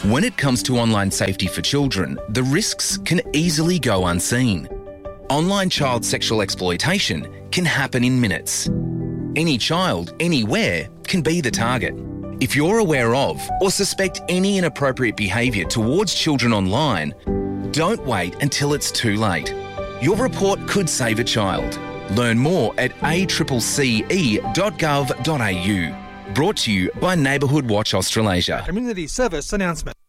When it comes to online safety for children, the risks can easily go unseen. Online child sexual exploitation can happen in minutes. Any child, anywhere, can be the target. If you're aware of or suspect any inappropriate behaviour towards children online, don't wait until it's too late. Your report could save a child. Learn more at accce.gov.au. Brought to you by Neighbourhood Watch Australasia. Community Service Announcement.